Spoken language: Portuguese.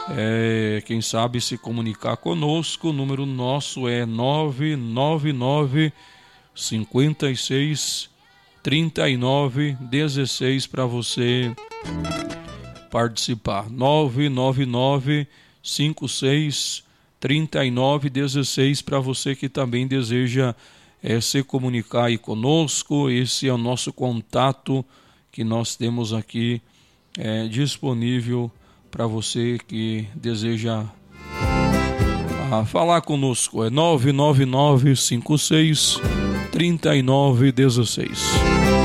Quem sabe se comunicar conosco, o número nosso é 999 56 39 16 para você participar. 999 56 39 16 para você que também deseja se comunicar aí conosco. Esse é o nosso contato que nós temos aqui disponível para você que deseja falar conosco. É 999 56 39 16.